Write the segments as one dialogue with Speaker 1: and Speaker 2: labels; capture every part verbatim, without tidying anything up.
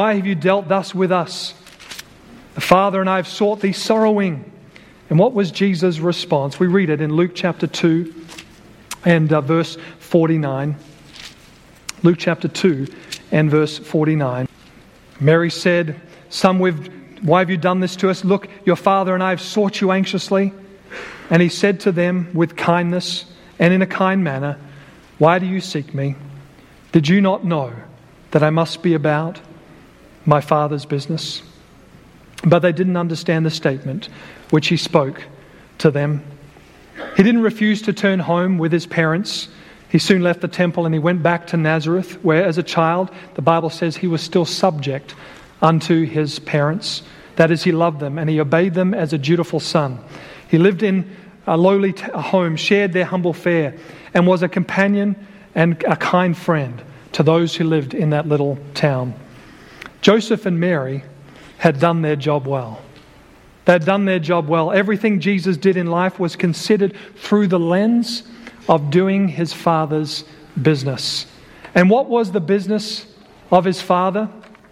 Speaker 1: Why have you dealt thus with us? The Father and I have sought thee sorrowing. And what was Jesus' response? We read it in Luke chapter two and uh, verse forty-nine. Luke chapter two and verse forty-nine. Mary said, Son, we've, why have you done this to us? Look, your father and I have sought you anxiously. And he said to them with kindness and in a kind manner, Why do you seek me? Did you not know that I must be about my Father's business? But they didn't understand the statement which he spoke to them. He didn't refuse to turn home with his parents. He soon left the temple and he went back to Nazareth, where as a child, the Bible says he was still subject unto his parents. That is, he loved them and he obeyed them as a dutiful son. He lived in a lowly t- home, shared their humble fare, and was a companion and a kind friend to those who lived in that little town. Joseph and Mary had done their job well. They had done their job well. Everything Jesus did in life was considered through the lens of doing his Father's business. And what was the business of his Father?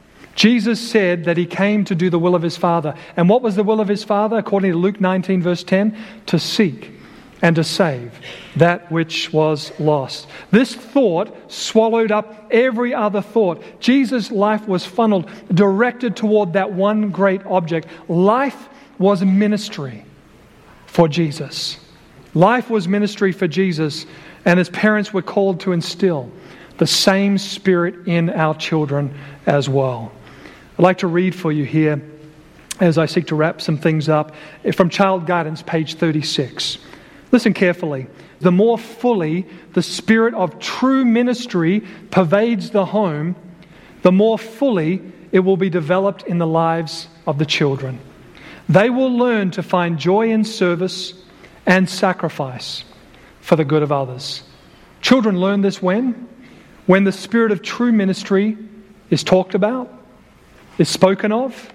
Speaker 1: Jesus said that he came to do the will of his Father. And what was the will of his Father? According to Luke nineteen verse ten, to seek and to save that which was lost. This thought swallowed up every other thought. Jesus' life was funneled, directed toward that one great object. Life was ministry for Jesus. Life was ministry for Jesus, and his parents were called to instill the same spirit in our children as well. I'd like to read for you here, as I seek to wrap some things up, from Child Guidance, page thirty-six. Listen carefully. The more fully the spirit of true ministry pervades the home, the more fully it will be developed in the lives of the children. They will learn to find joy in service and sacrifice for the good of others. Children learn this when? When the spirit of true ministry is talked about, is spoken of,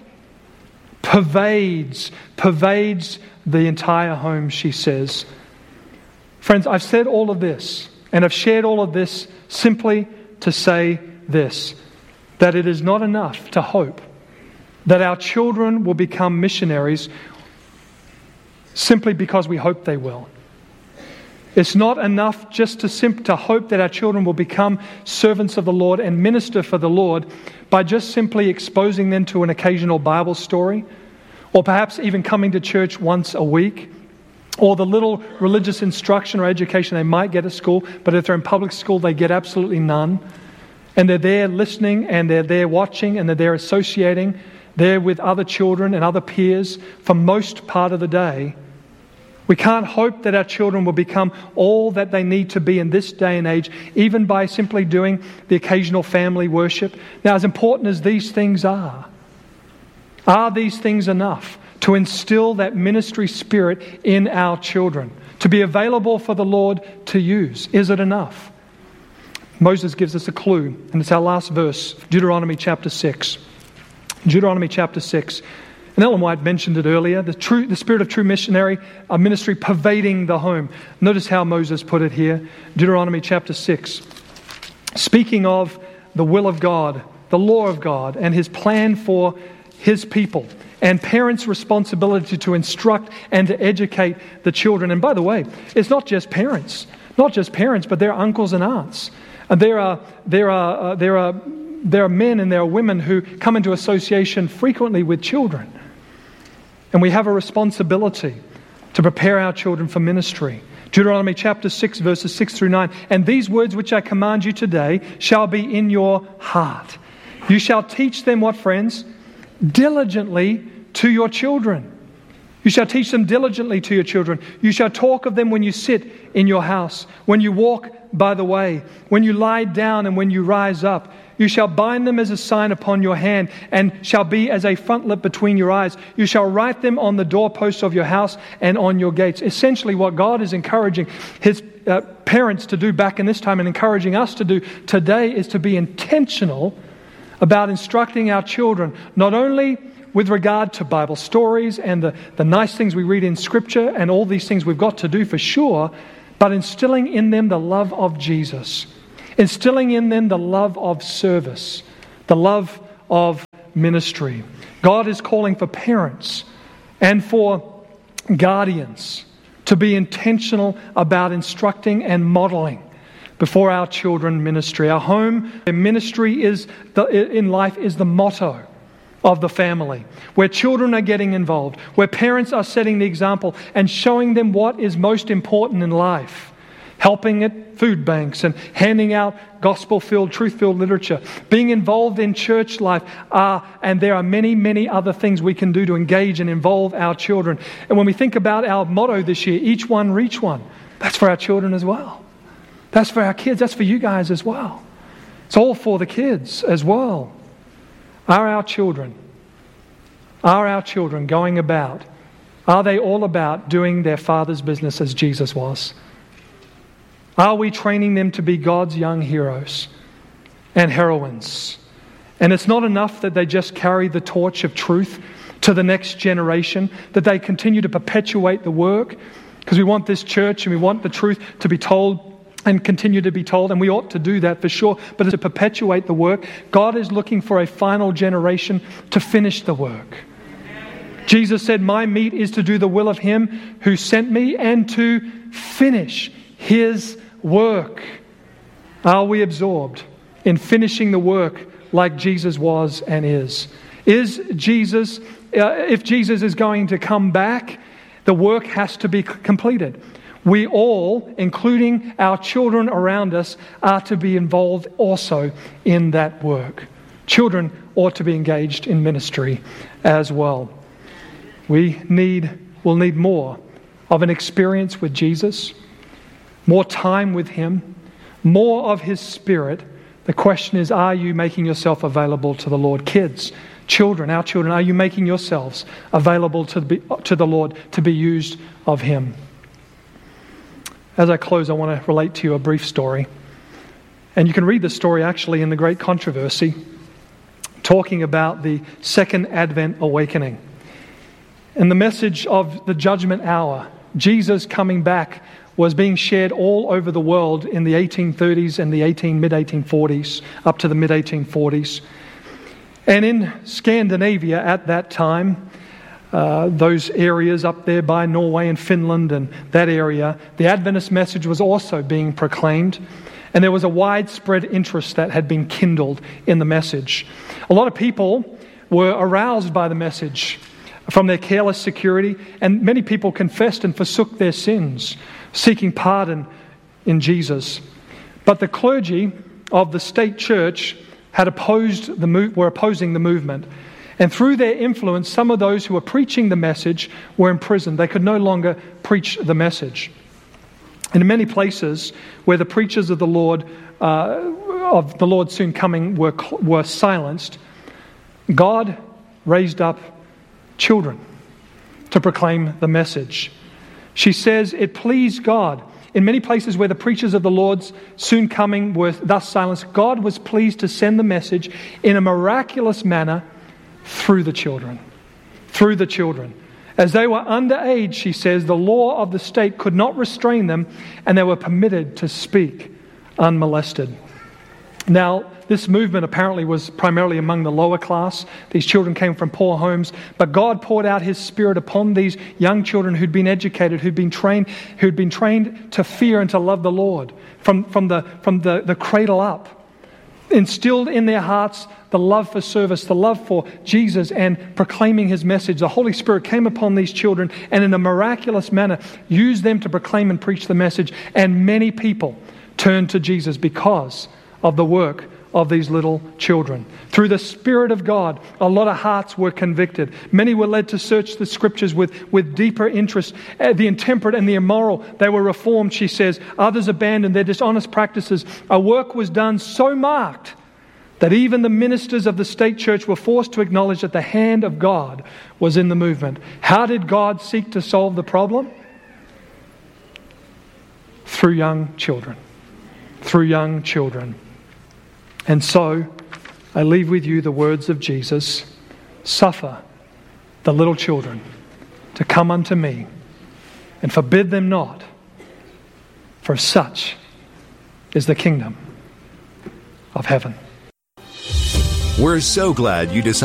Speaker 1: pervades, pervades the entire home, she says. Friends, I've said all of this, and I've shared all of this simply to say this, that it is not enough to hope that our children will become missionaries simply because we hope they will. It's not enough just to sim- to hope that our children will become servants of the Lord and minister for the Lord by just simply exposing them to an occasional Bible story, or perhaps even coming to church once a week, or the little religious instruction or education they might get at school, but if they're in public school, they get absolutely none. And they're there listening, and they're there watching, and they're there associating, there with other children and other peers for most part of the day. We can't hope that our children will become all that they need to be in this day and age, even by simply doing the occasional family worship. Now, as important as these things are, are these things enough to instill that ministry spirit in our children, to be available for the Lord to use? Is it enough? Moses gives us a clue, and it's our last verse, Deuteronomy chapter six. Deuteronomy chapter six. And Ellen White mentioned it earlier, the true, the spirit of true missionary uh, ministry pervading the home. Notice how Moses put it here, Deuteronomy chapter six. Speaking of the will of God, the law of God, and his plan for his people, and parents' responsibility to instruct and to educate the children. And by the way, it's not just parents, not just parents, but there are uncles and aunts. And there are there are uh, there are there are men and there are women who come into association frequently with children. And we have a responsibility to prepare our children for ministry. Deuteronomy chapter six, verses six through nine. And these words which I command you today shall be in your heart. You shall teach them what, friends? Diligently to your children. You shall teach them diligently to your children. You shall talk of them when you sit in your house, when you walk by the way, when you lie down and when you rise up. You shall bind them as a sign upon your hand, and shall be as a frontlet between your eyes. You shall write them on the doorposts of your house and on your gates. Essentially, what God is encouraging His uh, parents to do back in this time and encouraging us to do today is to be intentional about instructing our children, not only with regard to Bible stories and the, the nice things we read in Scripture and all these things we've got to do for sure, but instilling in them the love of Jesus. Instilling in them the love of service, the love of ministry. God is calling for parents and for guardians to be intentional about instructing and modeling before our children ministry. Our home ministry is the, in life is the motto of the family, where children are getting involved, where parents are setting the example and showing them what is most important in life. Helping at food banks and handing out gospel-filled, truth-filled literature, being involved in church life, uh, and there are many, many other things we can do to engage and involve our children. And when we think about our motto this year, each one reach one, that's for our children as well. That's for our kids, that's for you guys as well. It's all for the kids as well. Are our children, are our children going about, are they all about doing their Father's business as Jesus was? Are we training them to be God's young heroes and heroines? And it's not enough that they just carry the torch of truth to the next generation, that they continue to perpetuate the work, because we want this church and we want the truth to be told and continue to be told, and we ought to do that for sure, but to perpetuate the work. God is looking for a final generation to finish the work. Jesus said, "My meat is to do the will of Him who sent me and to finish His work." Are we absorbed in finishing the work like Jesus was and is? Is Jesus, uh, if Jesus is going to come back, the work has to be c- completed. We all, including our children around us, are to be involved also in that work. Children ought to be engaged in ministry as well. We need, will need more of an experience with Jesus, more time with Him, more of His Spirit. The question is, are you making yourself available to the Lord? Kids, children, our children, are you making yourselves available to, be, to the Lord to be used of Him? As I close, I want to relate to you a brief story. And you can read the story actually in The Great Controversy, talking about the Second Advent Awakening. And the message of the judgment hour, Jesus coming back, was being shared all over the world in the eighteen thirties and the eighteen, mid eighteen forties, up to the mid eighteen forties. And in Scandinavia at that time, uh, those areas up there by Norway and Finland and that area, the Adventist message was also being proclaimed. And there was a widespread interest that had been kindled in the message. A lot of people were aroused by the message from their careless security, and many people confessed and forsook their sins, seeking pardon in Jesus. But the clergy of the state church had opposed the move, were opposing the movement. And through their influence, some of those who were preaching the message were imprisoned. They could no longer preach the message. And in many places where the preachers of the Lord, uh, of the Lord soon coming, were were silenced, God raised up children to proclaim the message. She says it pleased God. In many places where the preachers of the Lord's soon coming were thus silenced, God was pleased to send the message in a miraculous manner through the children. Through the children. As they were underage, she says, the law of the state could not restrain them, and they were permitted to speak unmolested. Now, this movement apparently was primarily among the lower class. These children came from poor homes, but God poured out His Spirit upon these young children who'd been educated, who'd been trained, who'd been trained to fear and to love the Lord from, from the from the, the cradle up. Instilled in their hearts the love for service, the love for Jesus and proclaiming His message. The Holy Spirit came upon these children and in a miraculous manner used them to proclaim and preach the message. And many people turned to Jesus because of the work of these little children. Through the Spirit of God, a lot of hearts were convicted. Many were led to search the Scriptures with, with deeper interest. The intemperate and the immoral, they were reformed, she says. Others abandoned their dishonest practices. A work was done so marked that even the ministers of the state church were forced to acknowledge that the hand of God was in the movement. How did God seek to solve the problem? Through young children. Through young children. And so, I leave with you the words of Jesus, "Suffer the little children to come unto me, and forbid them not, for such is the kingdom of heaven."
Speaker 2: We're so glad you decided